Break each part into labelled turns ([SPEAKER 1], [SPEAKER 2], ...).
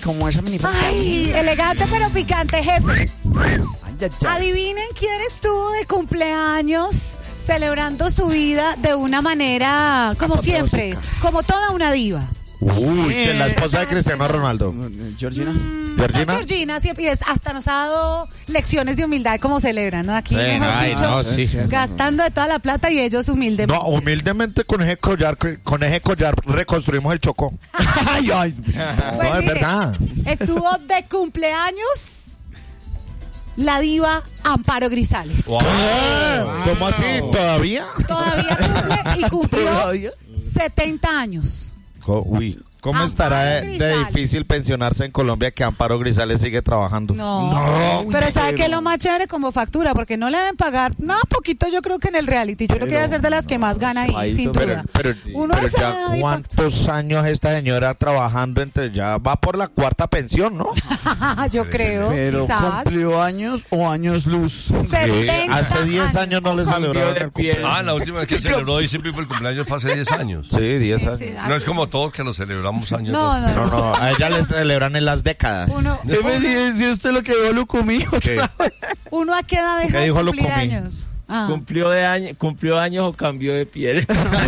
[SPEAKER 1] como esa minifalda.
[SPEAKER 2] Ay, elegante pero picante, jefe.
[SPEAKER 1] Ay, ay.
[SPEAKER 2] Adivinen quién estuvo de cumpleaños celebrando su vida de una manera, como siempre, como toda una diva.
[SPEAKER 3] Uy, que la esposa de Cristiano Ronaldo.
[SPEAKER 1] Georgina.
[SPEAKER 3] ¿Georgina?
[SPEAKER 2] Georgina siempre, y hasta nos ha dado lecciones de humildad como celebran, ¿no? Aquí, mejor
[SPEAKER 3] Ay,
[SPEAKER 2] dicho,
[SPEAKER 3] no, sí.
[SPEAKER 2] gastando de toda la plata y ellos humildemente.
[SPEAKER 3] No, humildemente con ese collar reconstruimos el Chocó.
[SPEAKER 1] Ay, ay.
[SPEAKER 2] Pues
[SPEAKER 3] No, es
[SPEAKER 2] mire,
[SPEAKER 3] verdad.
[SPEAKER 2] estuvo de cumpleaños la diva Amparo Grisales.
[SPEAKER 3] Wow. ¿Cómo así? ¿Todavía?
[SPEAKER 2] Todavía cumple y cumplió
[SPEAKER 1] ¿Todavía?
[SPEAKER 2] 70 años.
[SPEAKER 3] Uy, ¿cómo
[SPEAKER 2] Amparo
[SPEAKER 3] estará de
[SPEAKER 2] Grisales.
[SPEAKER 3] difícil pensionarse en Colombia que Amparo Grisales sigue trabajando?
[SPEAKER 2] No, pero ¿sabe
[SPEAKER 1] pero-
[SPEAKER 2] qué es lo más chévere? Como factura, porque no le deben pagar nada poquito, yo creo que en el reality. Yo creo que debe ser de las que más gana ahí, sin duda.
[SPEAKER 3] Pero
[SPEAKER 2] Uno hace
[SPEAKER 3] ya
[SPEAKER 2] nada y
[SPEAKER 3] ¿cuántos años esta señora trabajando ya va por la cuarta pensión, ¿no?
[SPEAKER 2] yo creo,
[SPEAKER 1] Pero
[SPEAKER 2] quizás.
[SPEAKER 1] cumplió años o años luz.
[SPEAKER 2] 70
[SPEAKER 3] Hace 10 años no le celebraron el cumpleaños.
[SPEAKER 4] La última vez que celebró y siempre fue el cumpleaños fue hace 10 años.
[SPEAKER 3] Sí, 10 años.
[SPEAKER 2] Sí,
[SPEAKER 4] No es como todos que lo celebramos años.
[SPEAKER 2] No, no,
[SPEAKER 3] No, no, a ella le celebran en las décadas.
[SPEAKER 1] Si usted lo que veo, Lucumí.
[SPEAKER 3] ¿Qué?
[SPEAKER 2] Uno a qué edad deja
[SPEAKER 3] ¿Qué
[SPEAKER 2] de
[SPEAKER 3] dijo
[SPEAKER 2] cumplir
[SPEAKER 3] Lucumí?
[SPEAKER 2] años. Ah.
[SPEAKER 5] ¿Cumplió años o cambió de piel?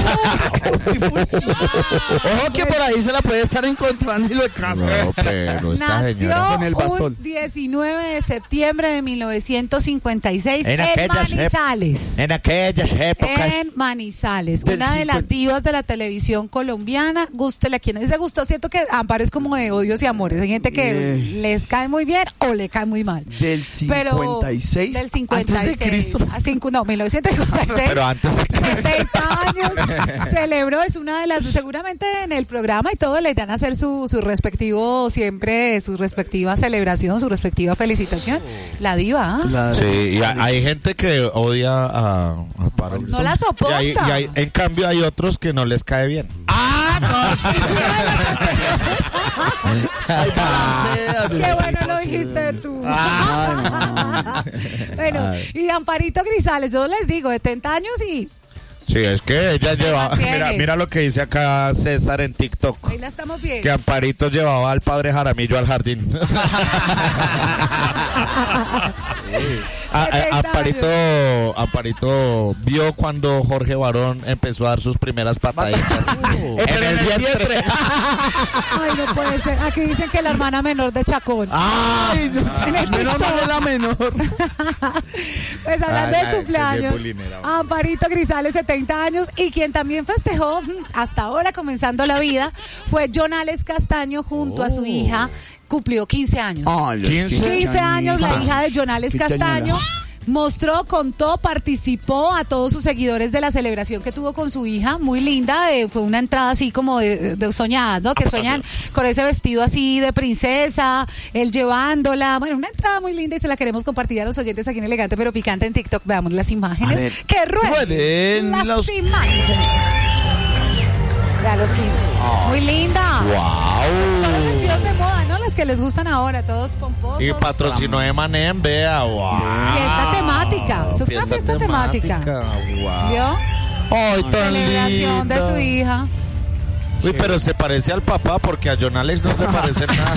[SPEAKER 1] Ojo que por ahí se la puede estar encontrando y lo casca.
[SPEAKER 3] No, pero esta señora.
[SPEAKER 2] Nació
[SPEAKER 1] con el bastón.
[SPEAKER 2] un 19 de septiembre de 1956
[SPEAKER 3] En
[SPEAKER 2] en
[SPEAKER 3] aquellas
[SPEAKER 2] Manizales.
[SPEAKER 3] En aquellas épocas.
[SPEAKER 2] En Manizales,
[SPEAKER 1] Del
[SPEAKER 2] una de las
[SPEAKER 1] 50.
[SPEAKER 2] divas de la televisión colombiana. Gústele a quien les gustó. Cierto que Amparo es como de odios y amores. Hay gente que les cae muy bien o le cae muy mal.
[SPEAKER 1] Del 56.
[SPEAKER 2] Del 56.
[SPEAKER 1] Antes de Cristo.
[SPEAKER 2] No, 1956.
[SPEAKER 3] Pero antes
[SPEAKER 2] 60 años celebró, es una de las, seguramente en el programa y todo le irán a hacer su respectivo, siempre su respectiva celebración, su respectiva felicitación. La diva, ¿ah?
[SPEAKER 3] Sí, y hay gente que odia a Paro.
[SPEAKER 2] No la soporta.
[SPEAKER 3] En cambio hay otros que no les cae bien.
[SPEAKER 2] Qué bueno lo dijiste tú. Bueno, y Amparito Grisales, yo les digo, 70 años y
[SPEAKER 3] Sí, es que ella llevaba.
[SPEAKER 2] mantiene.
[SPEAKER 3] Mira lo que dice acá César en TikTok.
[SPEAKER 2] ahí la estamos viendo.
[SPEAKER 3] Que Amparito llevaba al padre Jaramillo al jardín. Amparito vio cuando Jorge Barón empezó a dar sus primeras pataditas en el vientre.
[SPEAKER 2] Ay, no puede ser. Aquí dicen que la hermana menor de Chacón.
[SPEAKER 1] Ay, menos mal de la menor.
[SPEAKER 2] Pues hablando
[SPEAKER 3] Ay,
[SPEAKER 2] de
[SPEAKER 3] qué
[SPEAKER 2] cumpleaños,
[SPEAKER 3] bulinera.
[SPEAKER 2] Amparito Grisales, 70 años, y quien también festejó hasta ahora comenzando la vida fue Jonales Castaño junto a su hija, cumplió 15 años.
[SPEAKER 1] Ay,
[SPEAKER 2] 15 años, la hija de Jonales
[SPEAKER 1] Quinceañera.
[SPEAKER 2] Castaño. Mostró, contó, participó a todos sus seguidores de la celebración que tuvo con su hija, muy linda, fue una entrada así como de soñadas, ¿no? Que sueñan con ese vestido así de princesa, él llevándola, bueno, una entrada muy linda y se la queremos compartir a los oyentes aquí en Elegante pero Picante en TikTok. Veamos las imágenes,
[SPEAKER 1] A ver,
[SPEAKER 2] que rueden
[SPEAKER 1] rueden
[SPEAKER 2] las
[SPEAKER 1] los
[SPEAKER 2] imágenes. Vea los 15, muy linda. Son los vestidos de moda, ¿no? Los que les gustan ahora, todos pomposos.
[SPEAKER 3] Y patrocinó Emanem, vea, wow.
[SPEAKER 2] Fiesta temática, eso es una fiesta temática.
[SPEAKER 3] Wow.
[SPEAKER 2] ¿Vio?
[SPEAKER 3] Ay, tan
[SPEAKER 2] Celebración de
[SPEAKER 3] linda.
[SPEAKER 2] su hija.
[SPEAKER 3] Uy, pero se parece al papá porque a John Alex no se parece nada.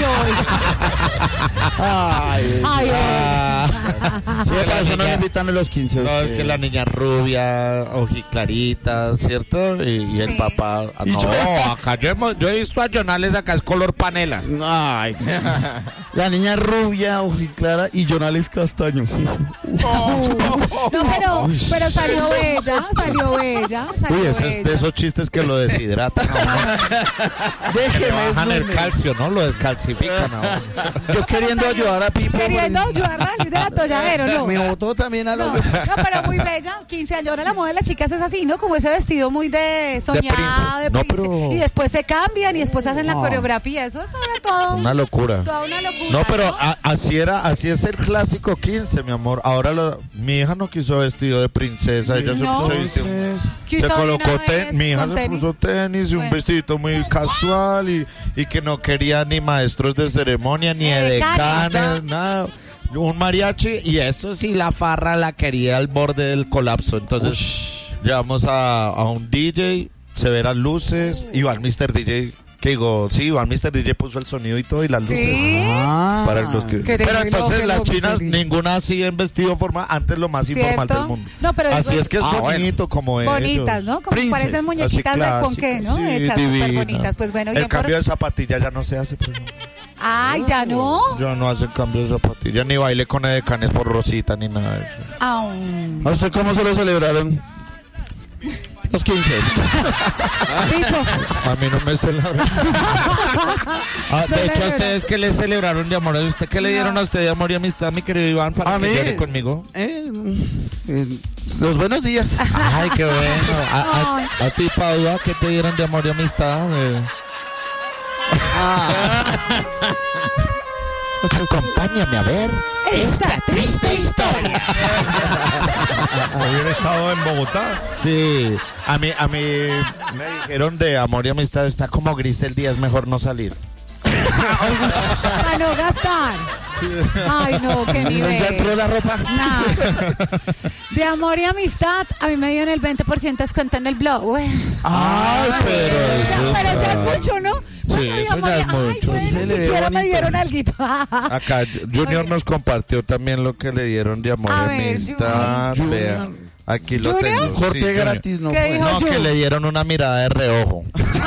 [SPEAKER 3] Ay,
[SPEAKER 2] Ay,
[SPEAKER 1] Sí, para eso no le invitan a los 15.
[SPEAKER 3] no, es que la niña rubia, ojiclarita, ¿cierto? Y el
[SPEAKER 2] Sí.
[SPEAKER 3] papá. No, acá yo he visto a John Alex, acá es color panela.
[SPEAKER 1] Ay. La niña rubia, ojiclara y Jonales Castaño.
[SPEAKER 2] No, pero salió bella, salió
[SPEAKER 3] Uy, ese es de
[SPEAKER 2] bella.
[SPEAKER 3] esos chistes que lo deshidratan. ¿no? Que le
[SPEAKER 1] Déjeme,
[SPEAKER 3] bajan el
[SPEAKER 1] Núñez.
[SPEAKER 3] calcio, ¿no? Lo descalcifican. ¿no?
[SPEAKER 1] Yo queriendo ayudar a Pipo.
[SPEAKER 2] Queriendo ayudarla a salir del atolladero, ¿no?
[SPEAKER 1] Me votó también a
[SPEAKER 2] No,
[SPEAKER 1] los...
[SPEAKER 2] no, pero muy bella, 15 años. Ahora la moda de las chicas es así, ¿no? Como ese vestido muy de soñada,
[SPEAKER 3] princesa.
[SPEAKER 2] de
[SPEAKER 3] No,
[SPEAKER 2] princesa.
[SPEAKER 3] pero-
[SPEAKER 2] Y después se cambian y después hacen la
[SPEAKER 1] No.
[SPEAKER 2] coreografía. Eso es ahora todo.
[SPEAKER 3] Una locura.
[SPEAKER 2] Toda una locura.
[SPEAKER 3] No, pero así es el clásico 15, mi amor. Ahora mi hija no quiso vestido de princesa, ella
[SPEAKER 2] No.
[SPEAKER 3] se vistió.
[SPEAKER 2] Quiso
[SPEAKER 3] Se
[SPEAKER 2] de
[SPEAKER 3] colocó
[SPEAKER 2] una vez
[SPEAKER 3] mi hija
[SPEAKER 2] con
[SPEAKER 3] se
[SPEAKER 2] tenis.
[SPEAKER 3] puso tenis y un
[SPEAKER 2] Bueno.
[SPEAKER 3] vestidito muy casual y que no quería ni maestros de ceremonia, ni
[SPEAKER 2] Decanes.
[SPEAKER 3] decanes, nada. Un mariachi y eso sí la farra la quería al borde del colapso. Entonces llevamos a un DJ, severas luces, y va el Mr. DJ Que digo, sí, Iván Mr. DJ puso el sonido y todo y las luces.
[SPEAKER 2] Sí.
[SPEAKER 3] Para los que...
[SPEAKER 2] Que
[SPEAKER 3] Pero entonces
[SPEAKER 2] reloj,
[SPEAKER 3] las
[SPEAKER 2] reloj,
[SPEAKER 3] chinas,
[SPEAKER 2] sí.
[SPEAKER 3] ninguna así en vestido formal, antes lo más informal
[SPEAKER 2] ¿Cierto?
[SPEAKER 3] del mundo.
[SPEAKER 2] No, pero
[SPEAKER 3] así
[SPEAKER 2] digo,
[SPEAKER 3] es que es bonito como
[SPEAKER 2] bonitas,
[SPEAKER 3] ellos.
[SPEAKER 2] ¿no? Como
[SPEAKER 3] Princes,
[SPEAKER 2] parecen muñequitas
[SPEAKER 3] así
[SPEAKER 2] de
[SPEAKER 3] clásicas,
[SPEAKER 2] ponqué, ¿no?
[SPEAKER 3] sí,
[SPEAKER 2] Hechas súper
[SPEAKER 3] divina.
[SPEAKER 2] bonitas. Pues bueno,
[SPEAKER 3] El
[SPEAKER 2] bien
[SPEAKER 3] cambio
[SPEAKER 2] por...
[SPEAKER 3] de zapatilla ya no se hace. Pues, no.
[SPEAKER 2] Ay, ya no.
[SPEAKER 3] Ya no hacen cambio de zapatilla, ni baile con edecanes por Rosita, ni nada de eso.
[SPEAKER 2] Aún.
[SPEAKER 1] ¿A usted cómo se lo celebraron? Los 15.
[SPEAKER 2] Pipo.
[SPEAKER 3] A mí no me celebraron. De hecho,
[SPEAKER 2] celebra.
[SPEAKER 3] a ustedes que les celebraron de amor, ¿a usted qué le dieron a usted de amor y amistad, mi querido Iván, para
[SPEAKER 1] A
[SPEAKER 3] que
[SPEAKER 1] mí.
[SPEAKER 3] llore conmigo?
[SPEAKER 1] Los buenos días.
[SPEAKER 3] Ay, qué bueno. A ti, Paula, ¿qué te dieron de amor y amistad? Acompáñame a ver
[SPEAKER 2] Esta triste historia.
[SPEAKER 4] Hubiera estado en Bogotá.
[SPEAKER 3] Sí, a mí me dijeron de amor y amistad, está como gris el día, es mejor no salir.
[SPEAKER 2] Para no gastar. Ay, no, qué nivel.
[SPEAKER 1] ¿Ya entró la ropa?
[SPEAKER 2] Nah. De amor y amistad, a mí me dieron el 20% de descuento en el blog. Bueno.
[SPEAKER 3] Ay,
[SPEAKER 2] Pero ya es mucho, ¿no?
[SPEAKER 3] Sí,
[SPEAKER 2] Bueno, de
[SPEAKER 3] eso
[SPEAKER 2] amor
[SPEAKER 3] ya
[SPEAKER 2] y-
[SPEAKER 3] es mucho.
[SPEAKER 2] Ay, bueno,
[SPEAKER 1] Sí, se le ve
[SPEAKER 2] siquiera me
[SPEAKER 1] bonito.
[SPEAKER 2] dieron alguito.
[SPEAKER 3] Acá Junior
[SPEAKER 2] Oye.
[SPEAKER 3] nos compartió también lo que le dieron de amor
[SPEAKER 2] A
[SPEAKER 3] y
[SPEAKER 2] ver,
[SPEAKER 3] amistad.
[SPEAKER 1] Junior.
[SPEAKER 3] Vea, aquí lo
[SPEAKER 2] ¿Junior?
[SPEAKER 3] tengo.
[SPEAKER 1] Corte
[SPEAKER 3] Sí, Junior.
[SPEAKER 1] gratis, no
[SPEAKER 2] ¿Qué
[SPEAKER 1] fue.
[SPEAKER 2] dijo?
[SPEAKER 3] No, que
[SPEAKER 2] Junior.
[SPEAKER 3] le dieron una mirada de reojo.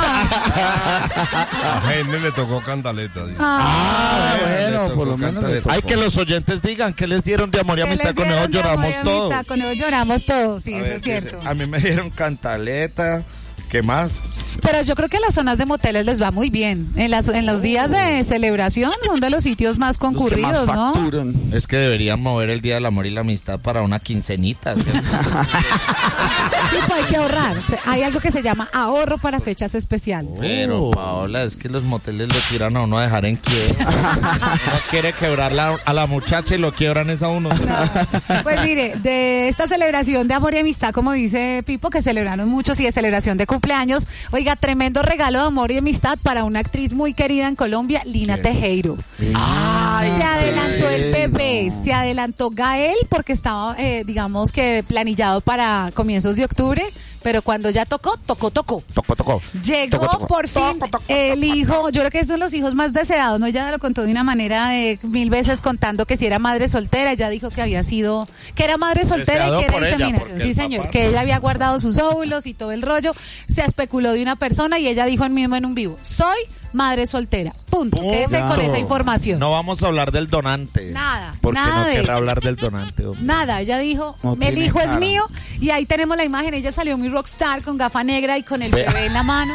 [SPEAKER 4] A Henry le tocó cantaleta. dice.
[SPEAKER 1] bueno,
[SPEAKER 3] Le
[SPEAKER 1] por lo
[SPEAKER 3] tocó
[SPEAKER 1] menos
[SPEAKER 3] cantar.
[SPEAKER 1] le tocó.
[SPEAKER 3] Hay que los oyentes digan qué les dieron de amor y
[SPEAKER 2] ¿Qué
[SPEAKER 3] amistad.
[SPEAKER 2] les
[SPEAKER 3] Con
[SPEAKER 2] dieron
[SPEAKER 3] ellos
[SPEAKER 2] de amor y
[SPEAKER 3] lloramos
[SPEAKER 2] amistad?
[SPEAKER 3] todos.
[SPEAKER 2] Con ellos lloramos todos, sí,
[SPEAKER 3] A
[SPEAKER 2] eso
[SPEAKER 3] ver,
[SPEAKER 2] es cierto.
[SPEAKER 3] dice, a mí me dieron cantaleta. ¿Qué más?
[SPEAKER 2] Pero yo creo que en las zonas de moteles les va muy bien. En los días de celebración son de los sitios más
[SPEAKER 1] Los que más
[SPEAKER 2] concurridos, ¿no?
[SPEAKER 1] facturan.
[SPEAKER 3] Es que deberían mover el Día del Amor y la Amistad para una quincenita. ¿cierto?
[SPEAKER 2] Tipo, hay que ahorrar. O sea, hay algo que se llama ahorro para fechas especiales.
[SPEAKER 3] Pero, Paola, es que los moteles lo tiran a uno a dejar en quiebra. Uno quiere quebrar a la muchacha y lo quiebran es a uno.
[SPEAKER 2] Pues mire, de esta celebración de amor y amistad, como dice Pipo, que celebraron muchos y de celebración de cumpleaños, oiga, tremendo regalo de amor y amistad para una actriz muy querida en Colombia, Lina Tejero. Se adelantó el bebé, se adelantó Gael porque estaba, digamos que planillado para comienzos de octubre, pero cuando ya tocó.
[SPEAKER 3] Tocó.
[SPEAKER 2] Llegó
[SPEAKER 3] Tocó.
[SPEAKER 2] por fin el hijo, yo creo que son los hijos más deseados, ¿no? Ella lo contó de una manera de 1000 veces contando que si era madre soltera, ella dijo que había sido, que era madre soltera
[SPEAKER 3] Deseado
[SPEAKER 2] y que era
[SPEAKER 3] por ella,
[SPEAKER 2] inseminación.
[SPEAKER 3] porque
[SPEAKER 2] Sí,
[SPEAKER 3] el
[SPEAKER 2] señor,
[SPEAKER 3] papá-
[SPEAKER 2] que ella había guardado sus óvulos y todo el rollo. Se especuló de una persona y ella dijo en mismo en un vivo, soy madre soltera. Punto. Quédese con esa información.
[SPEAKER 3] No vamos a hablar del donante.
[SPEAKER 2] Nada,
[SPEAKER 3] Porque
[SPEAKER 2] nada
[SPEAKER 3] no
[SPEAKER 2] de
[SPEAKER 3] querrá
[SPEAKER 2] eso.
[SPEAKER 3] hablar del donante. hombre.
[SPEAKER 2] Nada, ella dijo,
[SPEAKER 1] No
[SPEAKER 2] el
[SPEAKER 1] tiene
[SPEAKER 2] hijo es
[SPEAKER 1] cara.
[SPEAKER 2] mío y ahí tenemos la imagen, ella salió muy rockstar con gafa negra y con el bebé en la mano.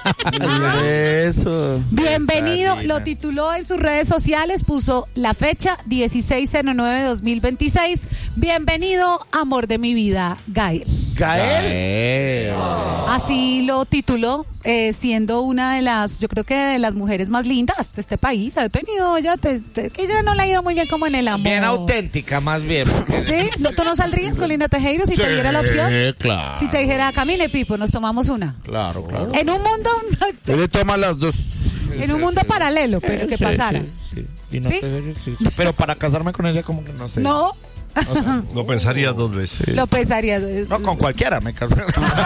[SPEAKER 1] Eso.
[SPEAKER 2] Bienvenido,
[SPEAKER 3] Esa Lina.
[SPEAKER 2] lo tituló en sus redes sociales, puso la fecha 16/09/2026. Bienvenido, amor de mi vida, Gael.
[SPEAKER 1] Gael.
[SPEAKER 2] Así lo tituló, siendo una de las, yo creo que de las mujeres más lindas de este país. Ha tenido, que ella no le ha ido muy bien como en el amor.
[SPEAKER 3] Bien auténtica, más bien.
[SPEAKER 2] ¿Sí? ¿Tú no saldrías con Lina Tejero si te diera la opción?
[SPEAKER 3] Claro.
[SPEAKER 2] Si te dijera, camine, Pipo, nos tomamos una.
[SPEAKER 3] Claro, claro.
[SPEAKER 2] En un mundo,
[SPEAKER 1] Él le toma las dos.
[SPEAKER 2] en un mundo paralelo, pero que
[SPEAKER 3] Sí,
[SPEAKER 2] pasara.
[SPEAKER 3] sí, sí. Y no
[SPEAKER 2] ¿Sí?
[SPEAKER 3] sí. Pero para casarme con ella, como que no sé.
[SPEAKER 2] No,
[SPEAKER 4] Lo pensaría dos veces.
[SPEAKER 2] lo pensarías.
[SPEAKER 3] No, con cualquiera me caso.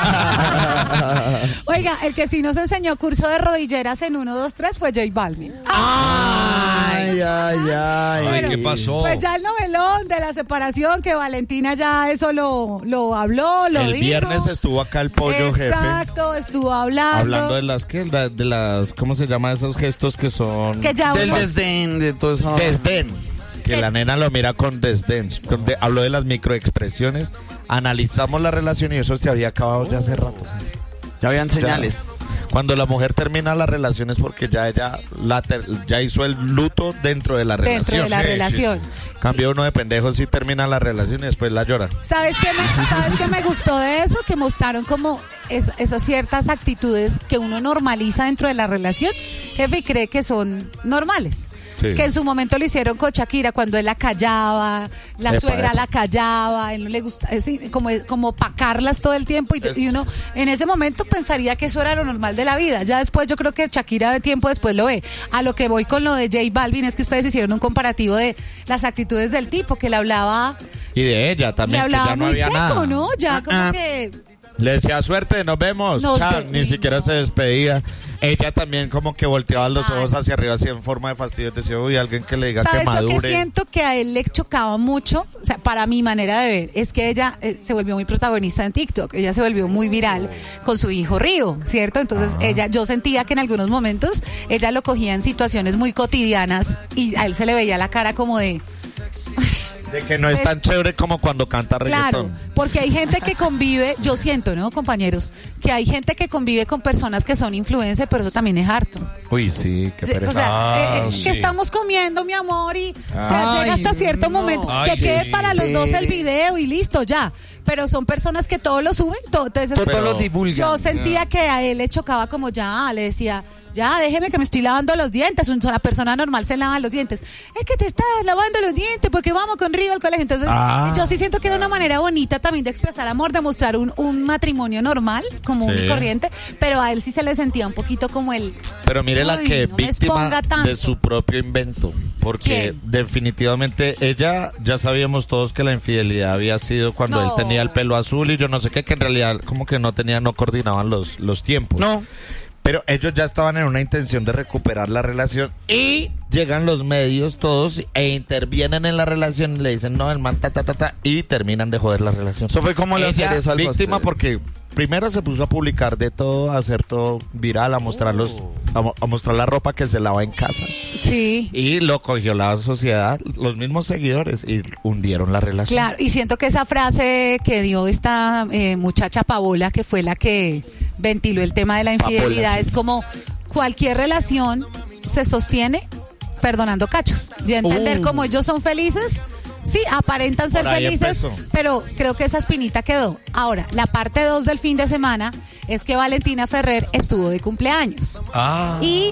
[SPEAKER 2] Oiga, el que sí nos enseñó curso de rodilleras en 1, 2, 3 fue J Balvin.
[SPEAKER 1] Ay, ay, ay.
[SPEAKER 4] Ay, ¿qué pasó?
[SPEAKER 2] Pues ya el novelón de la separación, que Valentina ya eso lo habló, lo
[SPEAKER 3] El
[SPEAKER 2] dijo.
[SPEAKER 3] viernes estuvo acá el pollo jefe.
[SPEAKER 2] Exacto, estuvo hablando.
[SPEAKER 3] Hablando de las que, de las, ¿cómo se llama esos gestos que son?
[SPEAKER 2] Que ya
[SPEAKER 1] Del
[SPEAKER 2] uno-
[SPEAKER 1] desdén, de todo eso.
[SPEAKER 3] Desdén. Que la nena lo mira con desdén. Habló de las microexpresiones. Analizamos la relación y eso se había acabado ya hace rato.
[SPEAKER 1] Ya habían señales.
[SPEAKER 3] Cuando la mujer termina la relación es porque ya ella ya hizo el luto dentro de la relación.
[SPEAKER 2] dentro de la
[SPEAKER 4] Sí, sí.
[SPEAKER 2] relación.
[SPEAKER 3] Cambio uno de pendejos si termina la relación y después la llora.
[SPEAKER 2] ¿Sabes qué me gustó de eso? Que mostraron como esas ciertas actitudes que uno normaliza dentro de la relación, jefe, y cree que son normales.
[SPEAKER 3] Sí.
[SPEAKER 2] Que en su momento lo hicieron con Shakira cuando él la callaba, la
[SPEAKER 3] Epa,
[SPEAKER 2] suegra
[SPEAKER 3] epa.
[SPEAKER 2] la callaba, a él no le gusta, como pacarlas todo el tiempo y uno en ese momento pensaría que eso era lo normal de la vida. Ya después yo creo que Shakira de tiempo después lo ve. A lo que voy con lo de J Balvin es que ustedes hicieron un comparativo de las actitudes del tipo que le hablaba
[SPEAKER 3] Y de ella también, que
[SPEAKER 2] muy
[SPEAKER 3] ya no había
[SPEAKER 2] seco,
[SPEAKER 3] nada.
[SPEAKER 2] ¿no? Ya como que
[SPEAKER 3] Le decía suerte, nos vemos. Ni siquiera se despedía. Ella también como que volteaba los ojos hacia arriba así en forma de fastidio. Decía, uy, alguien que le diga que madure.
[SPEAKER 2] ¿Sabes lo que siento? Que a él le chocaba mucho, o sea, para mi manera de ver, es que ella se volvió muy protagonista en TikTok. Ella se volvió muy viral con su hijo Río, ¿cierto? Entonces yo sentía que en algunos momentos ella lo cogía en situaciones muy cotidianas y a él se le veía la cara como de
[SPEAKER 3] que no es tan chévere como cuando canta reggaetón.
[SPEAKER 2] Claro, porque hay gente que convive, yo siento, ¿no, compañeros? Que hay gente que convive con personas que son influencers, pero eso también es harto.
[SPEAKER 3] Uy, sí, qué pereza.
[SPEAKER 2] O sea,
[SPEAKER 4] sí.
[SPEAKER 2] que estamos comiendo, mi amor, y o sea, llega hasta cierto momento que quede para los dos el video y listo, ya. Pero son personas que todo lo suben, entonces
[SPEAKER 1] Todo lo divulgan.
[SPEAKER 2] yo sentía que a él le chocaba como le decía, ya, déjeme que me estoy lavando los dientes. Una persona normal se lava los dientes. Es que te estás lavando los dientes porque vamos con Río al colegio. Entonces, yo sí siento que era una manera bonita también de expresar amor, de mostrar un matrimonio normal, común y corriente, pero a él sí se le sentía un poquito como el...
[SPEAKER 3] Pero mire la que
[SPEAKER 2] no me
[SPEAKER 3] víctima
[SPEAKER 2] exponga tanto.
[SPEAKER 3] de su propio invento. Porque
[SPEAKER 2] ¿Quién?
[SPEAKER 3] definitivamente ella, ya sabíamos todos que la infidelidad había sido cuando él tenía el pelo azul y yo no sé qué, que en realidad como que no coordinaban los tiempos.
[SPEAKER 1] No.
[SPEAKER 3] Pero ellos ya estaban en una intención de recuperar la relación y llegan los medios todos e intervienen en la relación y le dicen, no, el man y terminan de joder la relación.
[SPEAKER 1] Eso fue como la
[SPEAKER 3] Ella,
[SPEAKER 1] cereza al
[SPEAKER 3] víctima
[SPEAKER 1] pastel.
[SPEAKER 3] porque primero se puso a publicar de todo, a hacer todo viral, a mostrar a mostrar la ropa que se lava en casa.
[SPEAKER 2] Sí.
[SPEAKER 3] Y lo cogió la sociedad, los mismos seguidores, y hundieron la relación.
[SPEAKER 2] Claro, y siento que esa frase que dio esta muchacha Paola, que fue la que ventiló el tema de la infidelidad,
[SPEAKER 1] sí.
[SPEAKER 2] es como cualquier relación se sostiene perdonando cachos. De entender como ellos son felices, sí, aparentan ser
[SPEAKER 3] Por ahí
[SPEAKER 2] felices,
[SPEAKER 3] empezó.
[SPEAKER 2] pero creo que esa espinita quedó. Ahora, la parte 2 del fin de semana es que Valentina Ferrer estuvo de cumpleaños. Y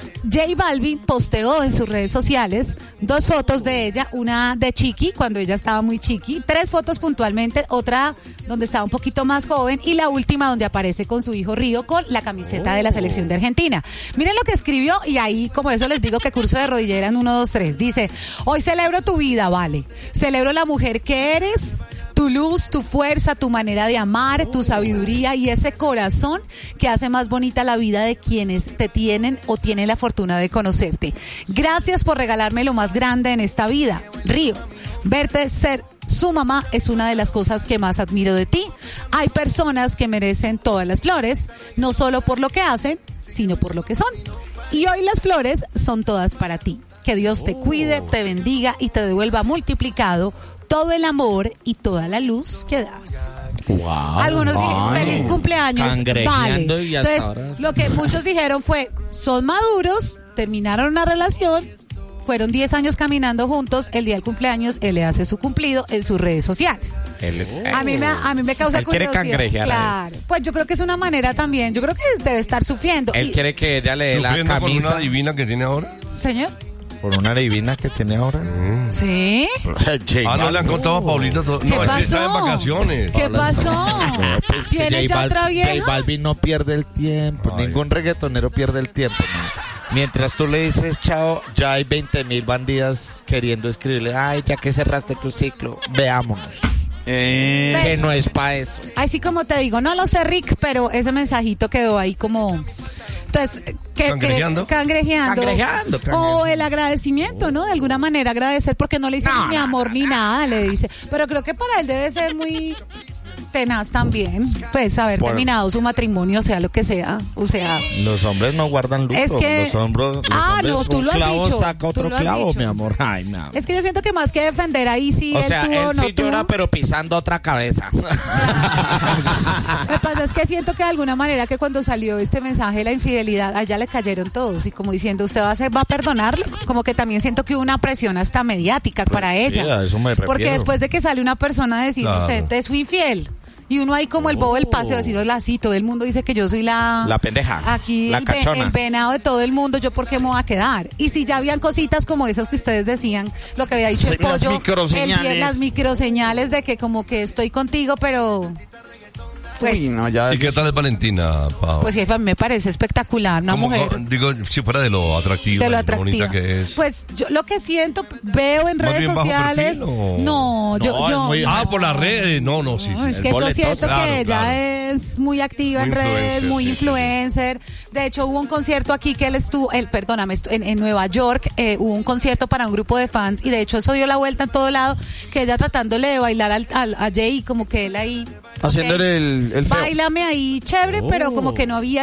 [SPEAKER 2] J Balvin posteó en sus redes sociales 2 fotos de ella, una de Chiqui, cuando ella estaba muy chiqui, 3 fotos puntualmente, otra donde estaba un poquito más joven y la última donde aparece con su hijo Río con la camiseta de la selección de Argentina. Miren lo que escribió y ahí, como eso les digo que curso de rodillera en 1, 2, 3. Dice, hoy celebro tu vida, Vale. Celebro la mujer que eres, tu luz, tu fuerza, tu manera de amar, tu sabiduría y ese corazón que hace más bonita la vida de quienes te tienen o tienen la fortuna de conocerte. Gracias por regalarme lo más grande en esta vida, Río. Verte ser su mamá es una de las cosas que más admiro de ti. Hay personas que merecen todas las flores, no solo por lo que hacen, sino por lo que son. Y hoy las flores son todas para ti. Que Dios te cuide, te bendiga y te devuelva multiplicado todo el amor y toda la luz que das.
[SPEAKER 3] Wow.
[SPEAKER 2] Algunos dijeron, feliz cumpleaños,
[SPEAKER 3] Cangrejeando
[SPEAKER 2] vale.
[SPEAKER 3] y hasta
[SPEAKER 2] Entonces,
[SPEAKER 3] ahora.
[SPEAKER 2] lo que muchos dijeron fue, son maduros, terminaron una relación, fueron 10 años caminando juntos, el día del cumpleaños, él le hace su cumplido en sus redes sociales. A mí me causa
[SPEAKER 3] Él quiere
[SPEAKER 2] curiosidad.
[SPEAKER 3] cangrejear a
[SPEAKER 2] Claro, pues yo creo que es una manera también, yo creo que debe estar sufriendo.
[SPEAKER 3] Él quiere que ella le dé la
[SPEAKER 4] ¿Sufriendo con
[SPEAKER 3] camisa
[SPEAKER 4] una divina que tiene ahora?
[SPEAKER 2] Señor,
[SPEAKER 3] por una divina que tiene ahora.
[SPEAKER 2] ¿sí?
[SPEAKER 4] No le han contado a Paulita todo.
[SPEAKER 2] ¿Qué
[SPEAKER 4] No, es que
[SPEAKER 2] pasó?
[SPEAKER 4] está en vacaciones.
[SPEAKER 2] ¿Qué pasó? ¿Tiene ya otra
[SPEAKER 3] J
[SPEAKER 2] vieja?
[SPEAKER 3] Balvin no pierde el tiempo.
[SPEAKER 4] Ay.
[SPEAKER 3] Ningún reggaetonero pierde el tiempo, man. Mientras tú le dices chao, ya hay 20,000 bandidas queriendo escribirle, ay, ya que cerraste tu ciclo, veámonos. Que no es para eso.
[SPEAKER 2] Así como te digo, no lo sé, Rick, pero ese mensajito quedó ahí como... Entonces,
[SPEAKER 4] ¿Cangrejeando?
[SPEAKER 2] Cangrejeando. O el agradecimiento, ¿no? De alguna manera agradecer porque no le dice ni mi amor ni nada, le dice. Pero creo que para él debe ser muy tenaz también, pues haber terminado su matrimonio, sea lo que sea, o sea...
[SPEAKER 3] Los hombres no guardan luto.
[SPEAKER 2] Es que-
[SPEAKER 3] los hombres,
[SPEAKER 2] no, tú
[SPEAKER 3] un
[SPEAKER 2] lo has
[SPEAKER 3] clavo
[SPEAKER 2] dicho,
[SPEAKER 3] saca
[SPEAKER 2] tú
[SPEAKER 3] otro
[SPEAKER 2] lo has
[SPEAKER 3] clavo,
[SPEAKER 2] dicho.
[SPEAKER 3] mi amor. Ay, mi amor.
[SPEAKER 2] Es que yo siento que más que defender ahí sí
[SPEAKER 3] O
[SPEAKER 2] él
[SPEAKER 3] sea,
[SPEAKER 2] tuvo o
[SPEAKER 3] él
[SPEAKER 2] no
[SPEAKER 3] sí llora,
[SPEAKER 2] tuvo.
[SPEAKER 3] pero pisando otra cabeza.
[SPEAKER 2] Lo que pasa es que siento que de alguna manera que cuando salió este mensaje de la infidelidad, allá le cayeron todos y como diciendo, ¿usted va a perdonarlo? Como que también siento que hubo una presión hasta mediática para ella.
[SPEAKER 3] Sí, a eso me refiero.
[SPEAKER 2] Porque después de que sale una persona a decir,
[SPEAKER 4] Claro.
[SPEAKER 2] usted te fui infiel. Y uno ahí como el bobo del paseo, decirlo así, todo el mundo dice que yo soy la
[SPEAKER 3] pendeja.
[SPEAKER 2] aquí
[SPEAKER 3] la cachona.
[SPEAKER 2] el venado de todo el mundo, yo por qué me voy a quedar. Y si ya habían cositas como esas que ustedes decían, lo que había dicho
[SPEAKER 1] Sí,
[SPEAKER 2] el
[SPEAKER 1] las
[SPEAKER 2] pollo,
[SPEAKER 1] microseñales.
[SPEAKER 2] las microseñales de que como que estoy contigo, pero Pues,
[SPEAKER 1] Uy, no, ya.
[SPEAKER 4] ¿Y qué tal es Valentina, Pau?
[SPEAKER 2] pues jefa, me parece espectacular, una mujer.
[SPEAKER 4] Digo, si fuera de lo atractiva,
[SPEAKER 2] De lo
[SPEAKER 4] y lo bonita
[SPEAKER 2] atractiva.
[SPEAKER 4] que es.
[SPEAKER 2] Pues yo lo que siento, veo en
[SPEAKER 4] ¿Más
[SPEAKER 2] redes
[SPEAKER 4] bien bajo
[SPEAKER 2] sociales.
[SPEAKER 4] perfil o?
[SPEAKER 2] No,
[SPEAKER 3] No, es muy-
[SPEAKER 4] Por las redes. No, sí,
[SPEAKER 2] No,
[SPEAKER 4] sí.
[SPEAKER 2] es que yo
[SPEAKER 3] boleto,
[SPEAKER 2] siento
[SPEAKER 4] claro,
[SPEAKER 2] que ella
[SPEAKER 4] claro.
[SPEAKER 2] es muy activa
[SPEAKER 4] Muy
[SPEAKER 2] en redes,
[SPEAKER 4] influencer,
[SPEAKER 2] muy
[SPEAKER 4] sí,
[SPEAKER 2] influencer. De hecho, hubo un concierto aquí que él estuvo, perdóname, en Nueva York, hubo un concierto para un grupo de fans y de hecho eso dio la vuelta en todo lado, que ella tratándole de bailar a Jay, como que él ahí...
[SPEAKER 1] Haciéndole el feo.
[SPEAKER 2] Báilame ahí, chévere, pero como que no había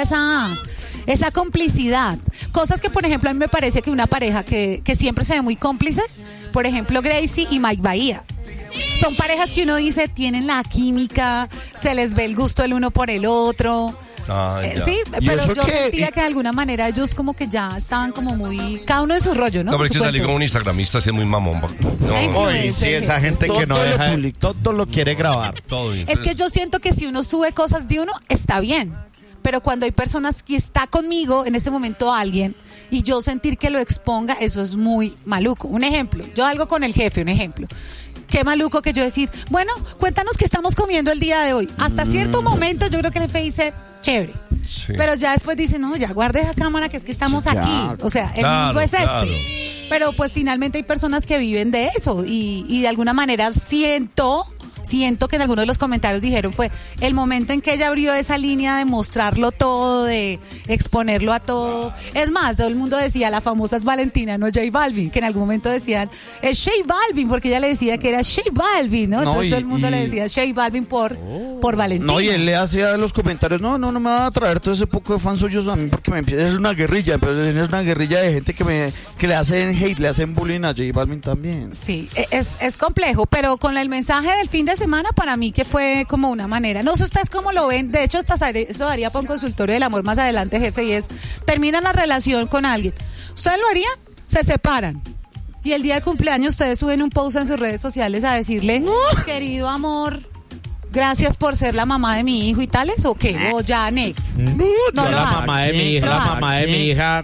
[SPEAKER 2] esa complicidad. Cosas que, por ejemplo, a mí me parece que una pareja que siempre se ve muy cómplice, por ejemplo, Gracie y Mike Bahía. Son parejas que uno dice, tienen la química, se les ve el gusto el uno por el otro.
[SPEAKER 4] Ah, ya.
[SPEAKER 2] Sí,
[SPEAKER 1] ¿Y
[SPEAKER 2] pero
[SPEAKER 1] eso
[SPEAKER 2] yo
[SPEAKER 1] qué?
[SPEAKER 2] sentía que de alguna manera ellos como que ya estaban como muy... Cada uno de su rollo, ¿no?
[SPEAKER 4] No, pero es
[SPEAKER 2] Su
[SPEAKER 4] que salir
[SPEAKER 2] cuento.
[SPEAKER 4] con un instagramista sí es muy mamón.
[SPEAKER 2] Ay,
[SPEAKER 4] No,
[SPEAKER 2] sí.
[SPEAKER 3] Uy, sí, esa gente que no
[SPEAKER 1] Todo lo
[SPEAKER 3] deja,
[SPEAKER 1] publica.
[SPEAKER 3] todo lo quiere grabar.
[SPEAKER 4] todo.
[SPEAKER 2] Es que yo siento que si uno sube cosas de uno, está bien. Pero cuando hay personas que está conmigo, en este momento alguien, y yo sentir que lo exponga, eso es muy maluco. Un ejemplo, yo algo con el jefe, un ejemplo. Qué maluco que yo decir, bueno, cuéntanos qué estamos comiendo el día de hoy. Hasta cierto momento yo creo que el jefe dice, chévere.
[SPEAKER 4] Sí.
[SPEAKER 2] Pero ya después dice, no, ya guarde esa cámara que es que estamos
[SPEAKER 1] Sí,
[SPEAKER 2] aquí.
[SPEAKER 1] claro.
[SPEAKER 2] O sea, el
[SPEAKER 4] Claro,
[SPEAKER 2] mundo es
[SPEAKER 4] claro.
[SPEAKER 2] este. Pero pues finalmente hay personas que viven de eso y de alguna manera siento que en algunos de los comentarios dijeron fue el momento en que ella abrió esa línea de mostrarlo todo, de exponerlo a todo. Es más, todo el mundo decía, la famosa es Valentina, no J Balvin, que en algún momento decían, es J Balvin, porque ella le decía que era J Balvin, ¿no?
[SPEAKER 1] No,
[SPEAKER 2] Entonces
[SPEAKER 1] y-
[SPEAKER 2] todo el mundo
[SPEAKER 1] y-
[SPEAKER 2] le decía J Balvin por Valentina.
[SPEAKER 1] No, y él le hacía los comentarios, no me va a traer todo ese poco de fans suyos a mí porque me empieza, es una guerrilla, pero es una guerrilla de gente que le hacen hate, le hacen bullying a J Balvin también.
[SPEAKER 2] Sí, es complejo, pero con el mensaje del fin de semana para mí que fue como una manera. No sé ustedes cómo lo ven, de hecho eso daría para un consultorio del amor más adelante, jefe, y es, terminan la relación con alguien. ¿Ustedes lo harían? Se separan. Y el día del cumpleaños ustedes suben un post en sus redes sociales a decirle, querido amor, gracias por ser la mamá de mi hijo y tales, o qué, o ya next. No
[SPEAKER 3] Yo
[SPEAKER 2] lo
[SPEAKER 3] la
[SPEAKER 2] hagan.
[SPEAKER 3] mamá de mi hija,
[SPEAKER 2] Lo
[SPEAKER 3] la
[SPEAKER 2] hagan.
[SPEAKER 3] mamá de mi hija.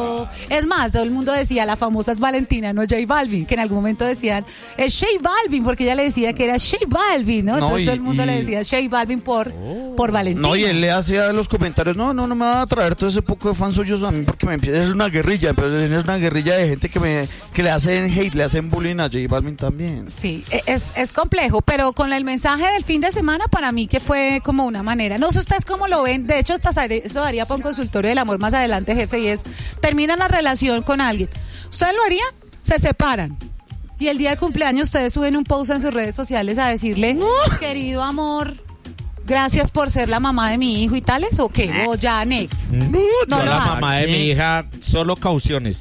[SPEAKER 2] Es más, todo el mundo decía, la famosa es Valentina, no J Balvin, que en algún momento decían, es J Balvin, porque ella le decía que era J Balvin, ¿no?
[SPEAKER 1] No,
[SPEAKER 2] Entonces
[SPEAKER 1] y-
[SPEAKER 2] todo el mundo
[SPEAKER 1] y-
[SPEAKER 2] le decía J Balvin por Valentina.
[SPEAKER 1] No, y él le hacía los comentarios, no me va a traer todo ese poco de fans suyos a mí porque me empieza, es una guerrilla, pero es una guerrilla de gente que le hacen hate, le hacen bullying a J Balvin también.
[SPEAKER 2] Sí, es complejo, pero con el mensaje del fin de semana para mí que fue como una manera. No sé ustedes cómo lo ven, de hecho eso daría para un consultorio del amor más adelante, jefe, y es, terminan la relación con alguien. ¿Ustedes lo harían? Se separan. Y el día del cumpleaños ustedes suben un post en sus redes sociales a decirle, querido amor, gracias por ser la mamá de mi hijo y tales, o qué, o ya next. No
[SPEAKER 3] Yo
[SPEAKER 2] lo
[SPEAKER 3] la
[SPEAKER 2] hagan.
[SPEAKER 3] mamá de mi hija, solo cauciones.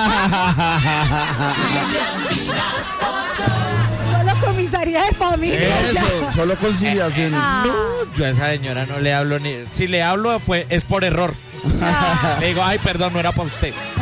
[SPEAKER 2] Solo comisaría de familia. ya.
[SPEAKER 1] Eso, solo conciliación.
[SPEAKER 2] Ah,
[SPEAKER 3] Yo a esa señora no le hablo ni. Si le hablo es por error.
[SPEAKER 2] ah.
[SPEAKER 3] Le digo, ay, perdón, no era para usted.